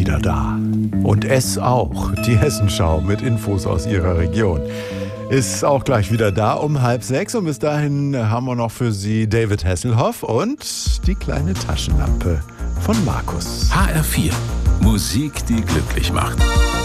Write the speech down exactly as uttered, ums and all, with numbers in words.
wieder da. Und es auch. Die Hessenschau mit Infos aus ihrer Region ist auch gleich wieder da um halb sechs. Und bis dahin haben wir noch für Sie David Hasselhoff und die kleine Taschenlampe von Markus. H R vier. Musik, die glücklich macht.